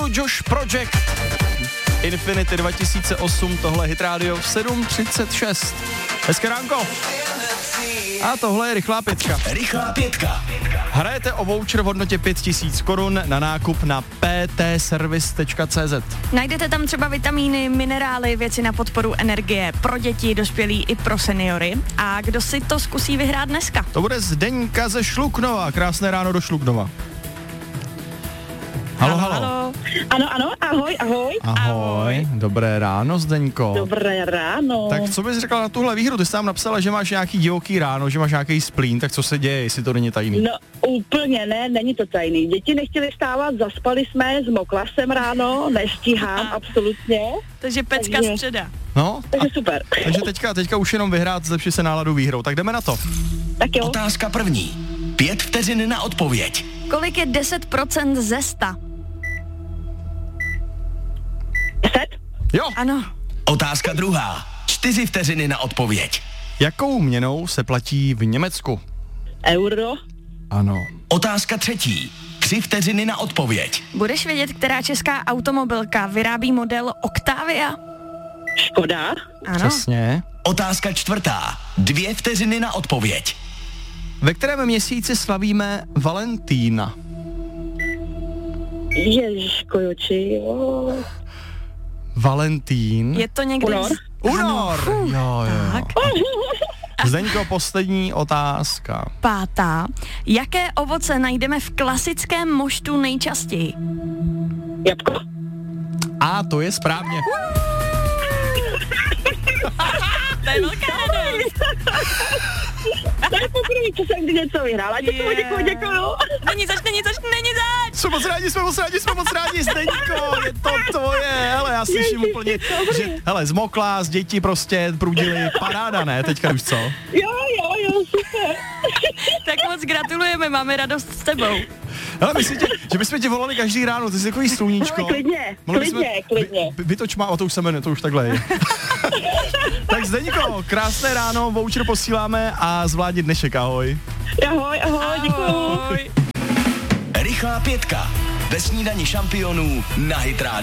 Josh Project. Infinity 2008, tohle Hit Radio v 7:36. Hezké ránko. A tohle je rychlá pětka. Rychlá pětka. Hrajete o voucher v hodnotě 5000 korun na nákup na ptservice.cz. Najdete tam třeba vitamíny, minerály, věci na podporu energie pro děti, dospělí i pro seniory. A kdo si to zkusí vyhrát dneska? To bude Zdeňka ze Šluknova. Krásné ráno do Šluknova. Halo. Ano, ahoj. Ahoj, dobré ráno, Zdeňko. Dobré ráno. Tak co bys řekla na tuhle výhru? Ty jsi tam napsala, že máš nějaký divoký ráno, že máš nějaký splín, tak co se děje, jestli to není tajný? No úplně ne, není to tajný. Děti nechtěli stávat, zaspali jsme, zmokla jsem ráno, nestíhám absolutně. Takže pecka středa. No, takže super. Takže teďka už jenom vyhrát, zlepší se náladu výhrou, tak jdeme na to. Tak jo. Otázka první. 5 vteřin na odpověď. Kolik je 10% ze 100? 10? Jo. Ano. Otázka druhá. 4 vteřiny na odpověď. Jakou měnou se platí v Německu? Euro? Ano. Otázka třetí. 3 vteřiny na odpověď. Budeš vědět, která česká automobilka vyrábí model Octavia? Škoda? Ano. Přesně. Otázka čtvrtá. 2 vteřiny na odpověď. Ve kterém měsíci slavíme Valentína? Ježiškojoči, jo. Valentín. Je to někdy... Únor. Jo. Tak. Zdeňko, poslední otázka. 5. Jaké ovoce najdeme v klasickém moštu nejčastěji? Jabko. A to je správně. To je velká radost. To je poprvé, co jsem kdy něco vyhrála. Děkuju. Není zač. Jsme moc rádi, Zdeňko, je to tvoje. Hele, já slyším úplně, že, hele, zmokla, z dětí prostě prudili, paráda, ne, teďka už co? Jo, super. Tak moc gratulujeme, máme radost s tebou. Hele, myslíte, že bychom tě volali každý ráno, ty jsi takový sluníčko. Klidně. Vytoč má, to už se jmenuje, to už takhle je. Tak Zdeňko, krásné ráno, voucher posíláme a zvládni dnešek, ahoj. Ahoj, děkuju. Rychlá pětka. Ve snídani šampionů na Hit Radio.